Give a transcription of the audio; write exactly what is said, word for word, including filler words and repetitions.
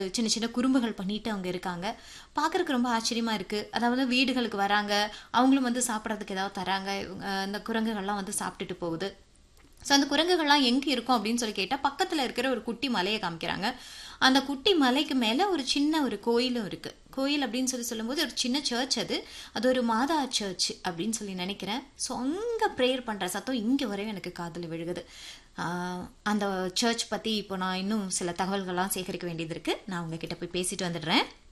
சின்ன சின்ன குறும்புகள் பண்ணிட்டு அவங்க இருக்காங்க. பார்க்கறக்கு ரொம்ப ஆச்சரியமா இருக்கு. அதாவது வீடுகளுக்கு வராங்க, அவங்களும் வந்து சாப்பிட்றதுக்கு ஏதாவது தராங்க. இவங்க அந்த குரங்குகள்லாம் வந்து சாப்பிட்டுட்டு போகுது. ஸோ அந்த குரங்குகள்லாம் எங்கே இருக்கும் அப்படின்னு சொல்லி கேட்டால் பக்கத்தில் இருக்கிற ஒரு குட்டி மலையை காமிக்கிறாங்க. அந்த குட்டி மலைக்கு மேலே ஒரு சின்ன ஒரு கோயிலும் இருக்குது. கோயில் அப்படின்னு சொல்லி சொல்லும்போது ஒரு சின்ன சர்ச் அது. அது ஒரு மாதா சர்ச் அப்படின்னு சொல்லி நினைக்கிறேன். ஸோ அங்கே ப்ரேயர் பண்ணுற சத்தம் இங்கே வரையும் எனக்கு காதில் விழுகுது. ஆஹ் அந்த சர்ச் பற்றி இப்போ நான் இன்னும் சில தகவல்கள்லாம் சேகரிக்க வேண்டியது இருக்குது. நான் உங்ககிட்ட போய் பேசிட்டு வந்துடுறேன்.